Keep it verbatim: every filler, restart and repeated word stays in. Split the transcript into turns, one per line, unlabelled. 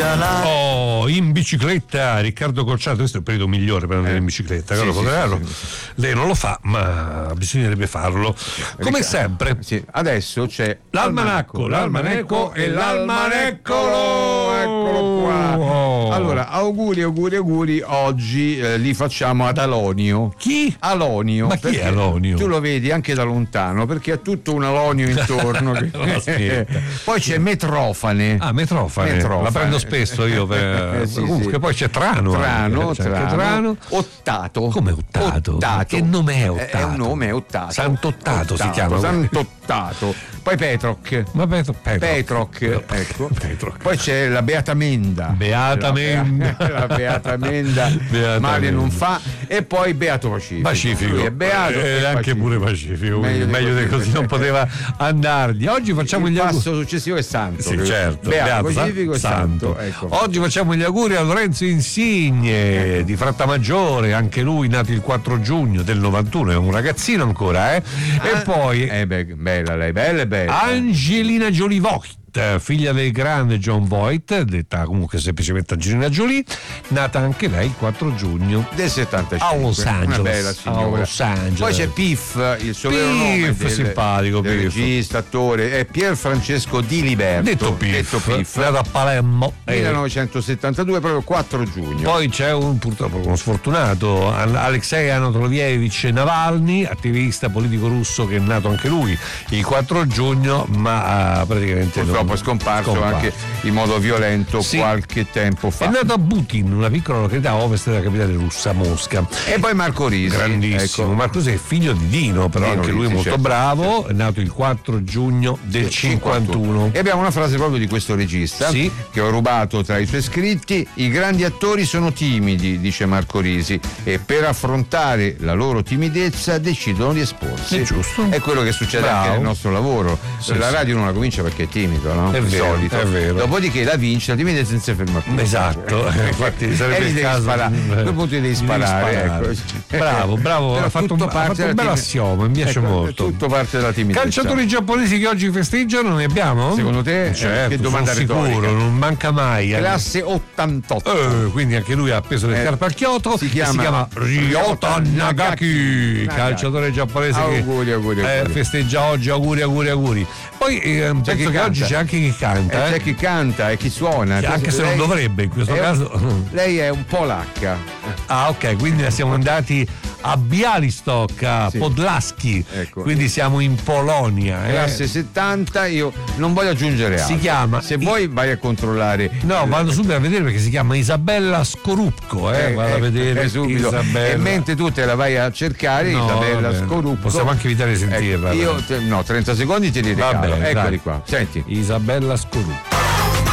pedalare.
Oh, in bicicletta, Riccardo Corciato, questo è il periodo migliore per andare eh. in bicicletta, sì, sì, sì, sì. Lei non lo fa, ma bisognerebbe farlo. Come
Ricca-
sempre.
Sì. Adesso c'è
l'almanacco, l'almanacco e l'almaneccolo.
Eccolo qua.
Oh.
Allora, auguri, auguri, auguri. Oggi eh, li facciamo ad Alonio.
Chi?
Alonio.
Ma chi è Alonio?
Tu lo vedi anche da lontano perché ha tutto un Alonio intorno. Che... Poi c'è Metrofane.
Ah, Metrofane. Metrofane. La prendo spesso io. Per...
sì,
Comunque
sì.
Poi c'è Trano.
Trano,
c'è
Trano.
Trano.
Ottato.
Come Ottato?
Ottato.
Che nome è Ottato?
È un nome, è Ottato.
Sant'Ottato si chiama.
Sant'Ottato. Poi Petroc.
Ma Petro, Petroc.
Petroc, ecco.
Petroc.
Poi c'è la Beata Menda.
Beata Menda.
La Beata Menda.
Beata
male
Menda.
non fa. E poi Beato Pacifico.
Pacifico.
Lui è beato.
E
e
anche
Pacifico.
pure Pacifico.
Meglio,
Meglio di così non poteva andargli. Oggi facciamo
il
gli auguri.
passo successivo è Santo.
Sì, certo.
Beato,
Beato
Pacifico e Santo.
Santo.
Ecco.
Oggi facciamo gli auguri a Lorenzo Insigne di Frattamaggiore, anche lui nato il quattro giugno del novantuno, è un ragazzino ancora, eh?
Ah,
e poi
eh beh, bella lei, bella e bella.
Angelina Jolie Voigt, figlia del grande John Voight, detta comunque semplicemente Angelina Jolie, nata anche lei il quattro giugno
del settantacinque
a Los Angeles.
Una bella signora.
A Los Angeles.
Poi c'è Piff, il suo vero nome
Piff,
del,
simpatico
del
Piff.
regista, attore, è Pier Francesco Di Liberto,
detto Piff,
detto Piff.
nato a Palermo,
millenovecentosettantadue, proprio quattro giugno.
Poi c'è un purtroppo uno sfortunato, Alexei Anatolievich Navalny, attivista politico russo, che è nato anche lui il quattro giugno, ma uh, praticamente
purtroppo
non,
è scomparso,
scomparso
anche in modo violento, sì, qualche tempo fa.
È nato a Butin, una piccola località a ovest della capitale russa, Mosca.
E poi Marco Risi,
grandissimo. Ecco. Marco Risi è figlio di Dino, però Dino anche lui Risi, molto certo, bravo, certo. È nato il quattro giugno del cinquantuno. cinquantuno.
E abbiamo una frase proprio di questo regista, sì, che ho rubato tra i suoi scritti: i grandi attori sono timidi, dice Marco Risi, e per affrontare la loro timidezza decidono di esporsi.
È giusto.
È quello che succede bravo. Anche nel nostro lavoro.
Sì,
la radio
sì.
non la comincia perché è timido, no?
È vero,
solito.
È vero.
Dopodiché la vince, la timidezza non si ferma più.
Esatto, infatti sarebbe il caso.
A quel punto devi sparare.
sparare. Ecco. Bravo, bravo, ha fatto un, ha fatto un bel assioma, mi piace
ecco,
molto.
Tutto parte dalla timidezza.
Calciatori giapponesi che oggi festeggiano, ne abbiamo?
Secondo te?
Certo,
che domanda
sicuro,
retorica.
Non manca mai.
Classe ottantotto.
Eh, quindi anche lui ha appeso le
eh,
scarpe al chiodo.
Si chiama,
si chiama Ryota Nagaki, Nagaki, calciatore giapponese
auguri,
che
auguri,
eh,
auguri.
festeggia oggi. Auguri, auguri, auguri. Poi eh, penso che oggi c'è anche chi canta.
Eh,
eh.
C'è chi canta e chi suona.
Che anche se
lei,
non dovrebbe in questo
è,
caso.
Lei è un polacca.
Ah, ok, quindi siamo andati a Bialystok, a sì. Podlaski, ecco. Quindi siamo in Polonia. Eh.
Classe settanta, io non voglio aggiungere altro.
Si chiama.
Se vuoi vai a controllare.
No, vado subito a vedere perché si chiama Isabella Skorupko, eh.
eh
vado
eh,
a vedere
eh, subito.
Isabella.
E mentre tu te la vai a cercare, no, Isabella
vabbè,
Skorupko.
Possiamo anche evitare di sentirla.
Ecco, io te, no, trenta secondi te li regalo.
Eccoli
dai. Qua. Senti.
Isabella Skorupko.